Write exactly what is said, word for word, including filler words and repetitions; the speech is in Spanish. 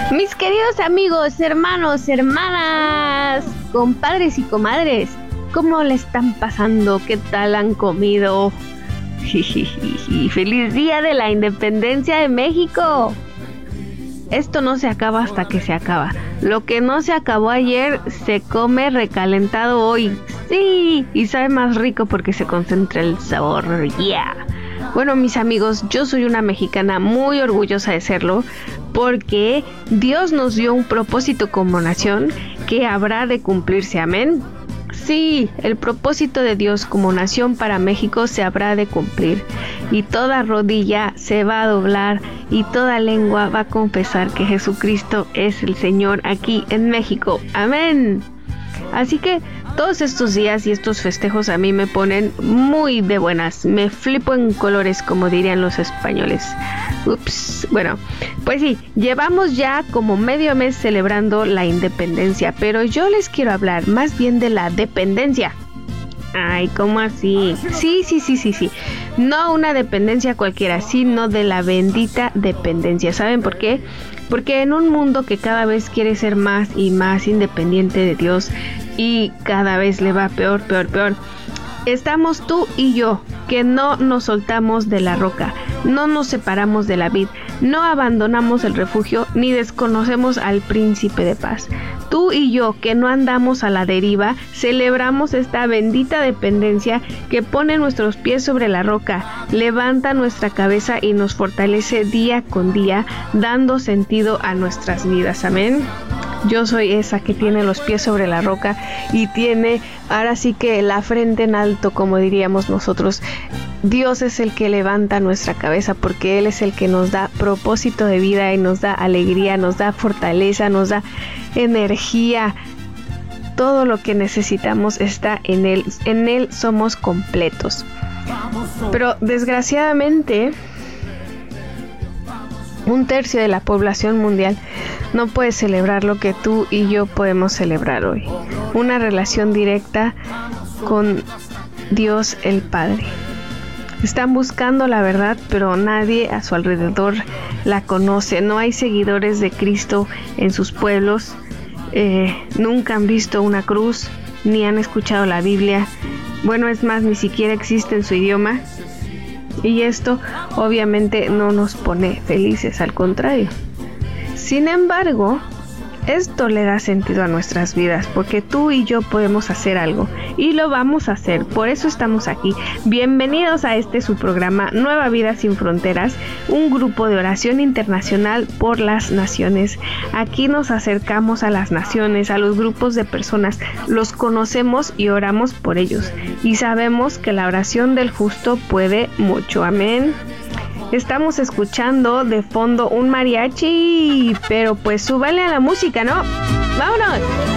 Mis queridos amigos, hermanos, hermanas, compadres y comadres, ¿cómo le están pasando? ¿Qué tal han comido? ¡Feliz día de la independencia de México! Esto no se acaba hasta que se acaba. Lo que no se acabó ayer se come recalentado hoy. ¡Sí! Y sabe más rico porque se concentra el sabor. ¡Yeah! Bueno, mis amigos, yo soy una mexicana muy orgullosa de serlo, porque Dios nos dio un propósito como nación que habrá de cumplirse. Amén. Sí, el propósito de Dios como nación para México se habrá de cumplir, y toda rodilla se va a doblar y toda lengua va a confesar que Jesucristo es el Señor aquí en México. Amén. Así que todos estos días y estos festejos a mí me ponen muy de buenas. Me flipo en colores, como dirían los españoles. Ups. Bueno, pues sí, llevamos ya como medio mes celebrando la independencia, pero yo les quiero hablar más bien de la dependencia. Ay, ¿cómo así? Sí, sí, sí, sí, sí. No una dependencia cualquiera, sino de la bendita dependencia. ¿Saben por qué? Porque en un mundo que cada vez quiere ser más y más independiente de Dios y cada vez le va peor, peor, peor, estamos tú y yo, que no nos soltamos de la roca, no nos separamos de la vid, no abandonamos el refugio ni desconocemos al príncipe de paz. Tú y yo, que no andamos a la deriva, celebramos esta bendita dependencia que pone nuestros pies sobre la roca, levanta nuestra cabeza y nos fortalece día con día, dando sentido a nuestras vidas. Amén. Yo soy esa que tiene los pies sobre la roca y tiene ahora sí que la frente en alto, como diríamos nosotros. Dios es el que levanta nuestra cabeza, porque Él es el que nos da propósito de vida y nos da alegría, nos da fortaleza, nos da energía. Todo lo que necesitamos está en Él. En Él somos completos. Pero desgraciadamente, un tercio de la población mundial no puede celebrar lo que tú y yo podemos celebrar hoy. Una relación directa con Dios el Padre. Están buscando la verdad, pero nadie a su alrededor la conoce. No hay seguidores de Cristo en sus pueblos. Eh, nunca han visto una cruz, ni han escuchado la Biblia. Bueno, es más, ni siquiera existe en su idioma. Y esto obviamente no nos pone felices, al contrario. Sin embargo, esto le da sentido a nuestras vidas, porque tú y yo podemos hacer algo y lo vamos a hacer. Por eso estamos aquí. Bienvenidos a este su programa Nueva Vida Sin Fronteras, un grupo de oración internacional por las naciones. Aquí nos acercamos a las naciones, a los grupos de personas, los conocemos y oramos por ellos. Y sabemos que la oración del justo puede mucho. Amén. Estamos escuchando de fondo un mariachi, pero pues súbale a la música, ¿no? ¡Vámonos!